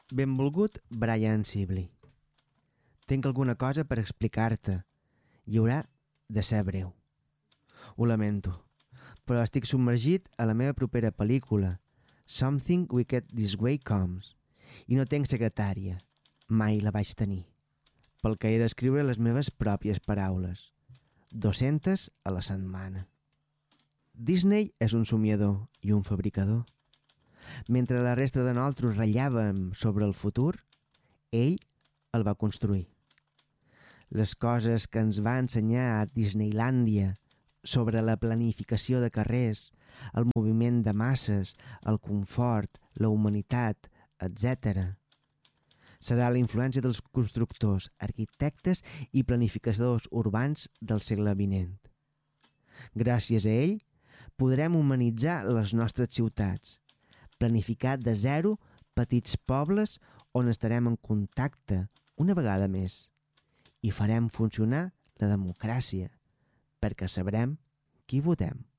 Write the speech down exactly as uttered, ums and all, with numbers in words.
Benvolgut Brian Sibley. Tinc alguna cosa per explicar-te i haurà de ser breu. Ho lamento, però estic submergit a la meva propera pel·lícula, Something Wicked This Way Comes, i no tinc secretària. Mai la vaig tenir. Pel que he d'escriure les meves pròpies paraules. dos-centes a la setmana. Disney és un somiador i un fabricador. Mentre la resta de nosaltres ratllàvem sobre el futur, ell el va construir. Les coses que ens va ensenyar a Disneylàndia sobre la planificació de carrers, el moviment de masses, el confort, la humanitat, etcètera. Serà la influència dels constructors, arquitectes i planificadors urbans del segle vinent. Gràcies a ell, podrem humanitzar les nostres ciutats, planificar de zero petits pobles on estarem en contacte una vegada més i farem funcionar la democràcia, perquè sabrem qui votem.